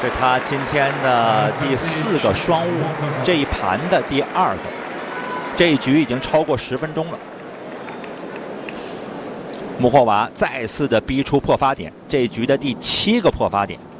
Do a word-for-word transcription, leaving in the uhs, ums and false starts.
是他今天的第四个双误，这一盘的第二个。这一局已经超过十分钟了。穆霍娃再次的逼出破发点，这一局的第七个破发点。